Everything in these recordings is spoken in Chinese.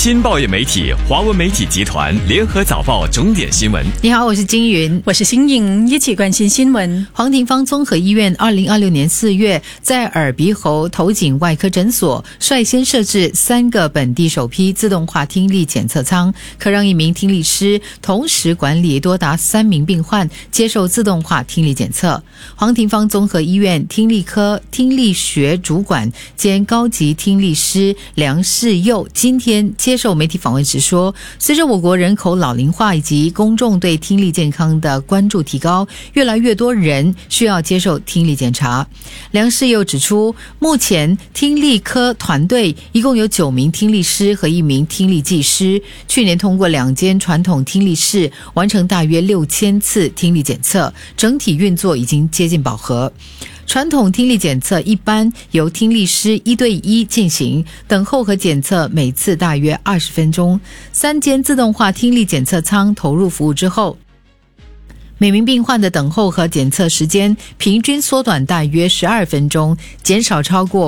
新报业媒体华文媒体集团联合早报重点新闻。 你好，我是金云， 我是新颖，一起关心新闻。 黄廷芳综合医院2026年4月在耳鼻喉头颈外科诊所率先设置3个本地首批自动化听力检测舱，可让1名听力师同时管理多达3名病患接受自动化听力检测。黄廷芳综合医院听力科听力学主管兼高级听力师梁世佑今天接受媒体访问时说，随着我国人口老龄化以及公众对听力健康的关注提高，越来越多人需要接受听力检查。梁世佑指出，目前听力科团队一共有9名听力师和1名听力技师，去年通过2间传统听力室完成大约6000次听力检测，整体运作已经接近饱和。传统听力检测一般由听力师1对1进行，等候和检测每次大约20分钟。3间自动化听力检测舱投入服务之后，每名病患的等候和检测时间平均缩短大约12分钟，减少超过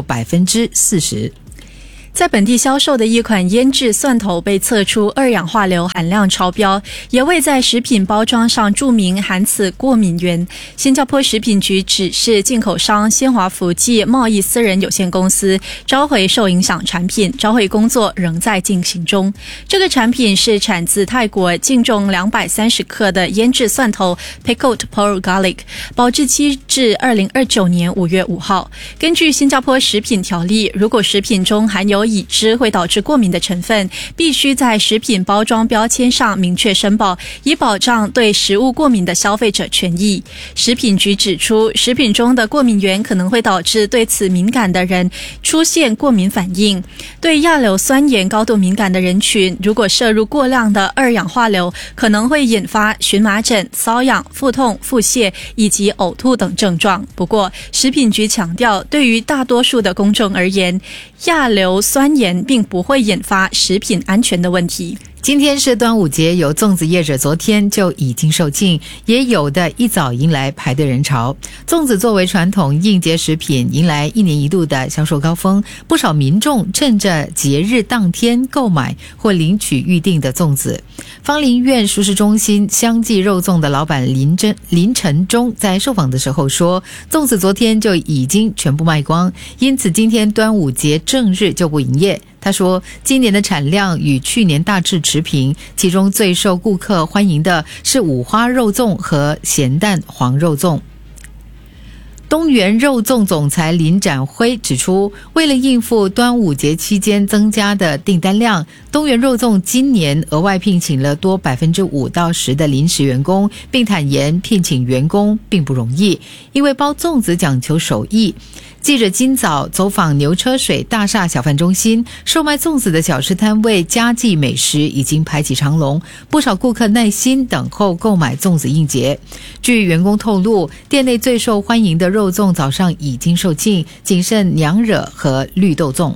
40%。 在本地销售的一款腌制蒜头被测出二氧化硫含量超标，也未在食品包装上注明含此过敏源。新加坡食品局指示进口商先华福记贸易私人有限公司召回受影响产品，召回工作仍在进行中。这个产品是产自泰国，净重230克的腌制蒜头 Pickled Pearl Garlic， 保质期至2029年5月5号。根据新加坡食品条例，如果食品中含有已知会导致过敏的成分，必须在食品包装标签上明确申报，以保障对食物过敏的消费者权益。食品局指出，食品中的过敏源可能会导致对此敏感的人出现过敏反应。对亚硫酸盐高度敏感的人群，如果摄入过量的二氧化硫，可能会引发荨麻疹、瘙痒、腹痛、腹泻以及呕吐等症状。不过，食品局强调，对于大多数的公众而言，亚硫酸盐并不会引发食品安全的问题。 今天是端午节，有粽子业者昨天就已经售罄，也有的一早迎来排队人潮。粽子作为传统应节食品，迎来1年1度的销售高峰，不少民众趁着节日当天购买或领取预定的粽子。芳林苑熟食中心香记肉粽的老板林晨忠在受访的时候说，粽子昨天就已经全部卖光，因此今天端午节正日就不营业。他说，今年的产量与去年大致持平，其中最受顾客欢迎的是五花肉粽和咸蛋黄肉粽。东元肉粽总裁林展辉指出，为了应付端午节期间增加的订单量，东元肉粽今年额外聘请了多5%到10%的临时员工，并坦言聘请员工并不容易，因为包粽子讲求手艺。记者今早走访牛车水大厦小贩中心，售卖粽子的小吃摊位佳记美食已经排起长龙，不少顾客耐心等候购买粽子应节。据员工透露，店内最受欢迎的肉粽早上已经售罄，仅剩娘惹和绿豆粽。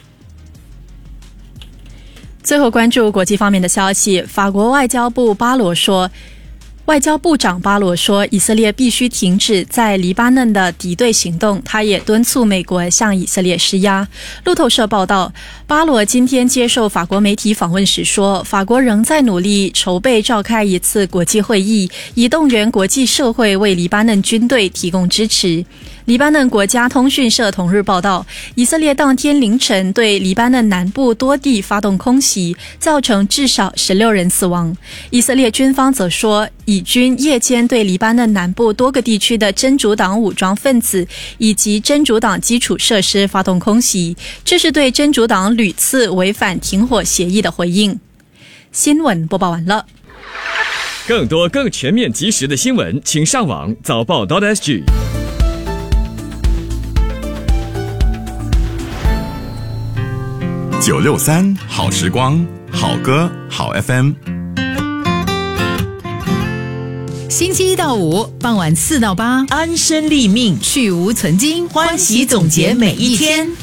最后关注国际方面的消息，法国外交部长巴罗说，以色列必须停止在黎巴嫩的敌对行动，他也敦促美国向以色列施压。路透社报道，巴罗今天接受法国媒体访问时说，法国仍在努力筹备召开一次国际会议，以动员国际社会为黎巴嫩军队提供支持。黎巴嫩国家通讯社同日报道，以色列当天凌晨对黎巴嫩南部多地发动空袭，造成至少16人死亡。以色列军方则说，以军夜间对黎巴嫩南部多个地区的真主党武装分子以及真主党基础设施发动空袭，这是对真主党屡次违反停火协议的回应。新闻播报完了。 更多更全面及时的新闻，请上网早报.sg。 963好时光，好歌好 FM。 星期1到5傍晚4到8， 安身立命， 去无存菁， 欢喜总结每一天。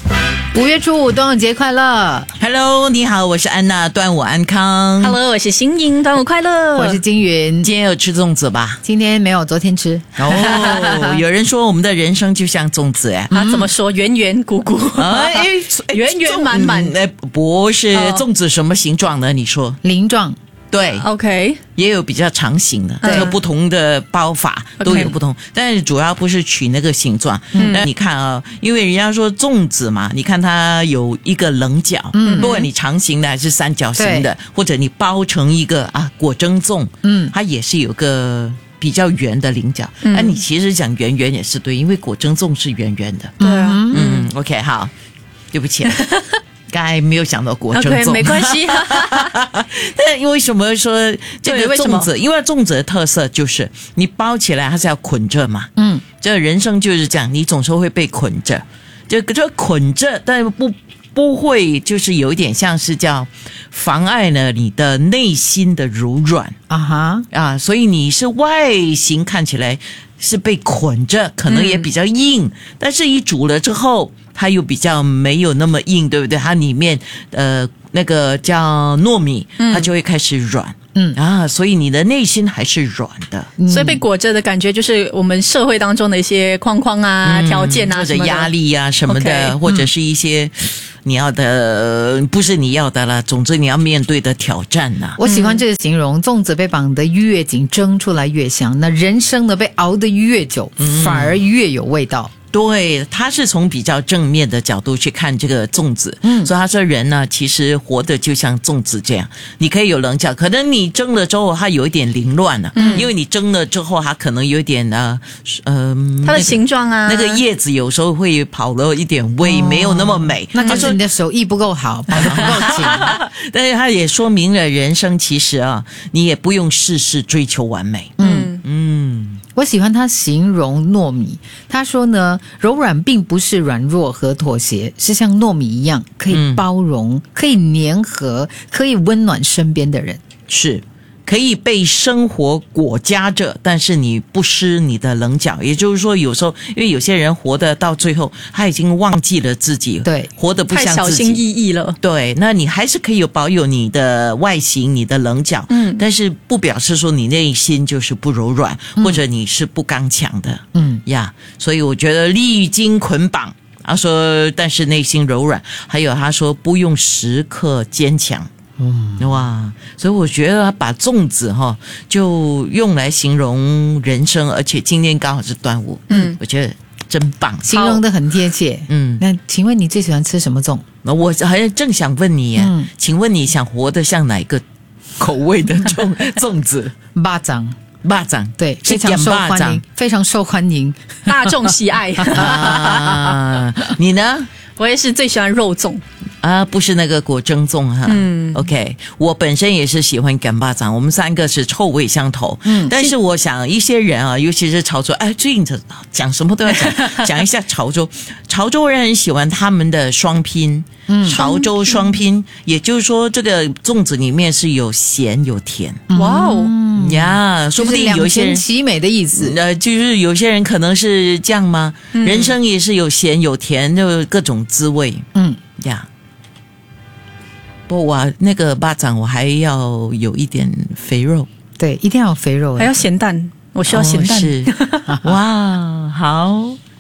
5月初5，端午节快乐！ Hello， 你好，我是安娜，端午安康。 Hello， 我是新颖，端午快乐。 我是金云。 今天有吃粽子吧？ 今天没有，昨天吃。 哦，有人说我们的人生就像粽子哎， 怎么说？圆圆鼓鼓，圆圆满满。 不是粽子什么形状呢？你说鳞状。 对 ，OK， 也有比较长形的， 对， 有不同的包法都有不同，但是主要不是取那个形状。那你看啊，因为人家说粽子嘛，你看它有一个棱角，不管你长形的还是三角形的，或者你包成一个果蒸粽，它也是有个比较圆的棱角。你其实讲圆圆也是对，因为果蒸粽是圆圆的。 对啊 ，OK， 好，对不起。刚才没有想到果蒸粽， okay， 没关系。 但为什么说这个粽子？因为粽子的特色就是你包起来它是要捆着嘛。这人生就是这样，你总是会被捆着，就捆着，但不会就是有一点像是叫妨碍了你的内心的柔软所以你是外形看起来是被捆着，可能也比较硬，但是一煮了之后它又比较没有那么硬，对不对？它里面那个叫糯米，它就会开始软。所以你的内心还是软的， 所以被裹着的感觉就是我们社会当中的一些框框啊、条件啊， 或者压力啊什么的，或者是一些你要的不是你要的啦，总之你要面对的挑战呐。 我喜欢这个形容，粽子被绑得越紧，蒸出来越香；那人生呢，被熬得越久，反而越有味道。 对，他是从比较正面的角度去看这个粽子，所以他说人呢，其实活得就像粽子这样，你可以有棱角，可能你蒸了之后它有一点凌乱了，因为你蒸了之后它可能有一点它的形状啊， 那个叶子有时候会跑了一点味，没有那么美。 那就是你的手艺不够好，绑得不够紧。 但是它也说明了人生其实你也不用事事追求完美。 我喜欢他形容糯米，他说呢，柔软并不是软弱和妥协，是像糯米一样可以包容，可以粘合，可以温暖身边的人， 是可以被生活裹夹着，但是你不失你的棱角。也就是说，有时候因为有些人活得到最后，他已经忘记了自己， 对， 活得不像自己， 太小心翼翼了。 对，那你还是可以保有你的外形、你的棱角，但是不表示说你内心就是不柔软，或者你是不刚强的，所以我觉得历经捆绑，他说，但是内心柔软，还有他说不用时刻坚强。哇，所以我觉得他把粽子就用来形容人生，而且今天刚好是端午，我觉得真棒， 形容得很贴切。那请问你最喜欢吃什么粽？ 我还正想问你耶，请问你想活得像哪一个口味的粽子？ 巴掌，对，非常受欢迎，非常受欢迎， 大众喜爱。 你呢？ 我也是最喜欢肉粽不是那个果蒸粽哈。OK， 我本身也是喜欢干巴掌，我们三个是臭味相投。但是我想一些人尤其是潮州，最近讲什么都要讲一下潮州。潮州人很喜欢他们的双拼，潮州双拼，也就是说这个粽子里面是有咸有甜。 哇哦呀，说不定有一些人两全其美的意思。 就是有些人可能是这样吗？人生也是有咸有甜，就各种滋味。不，我那个巴掌我还要有一点肥肉， 对，一定要有肥肉， 还要咸蛋，我需要咸蛋。 是哇，好。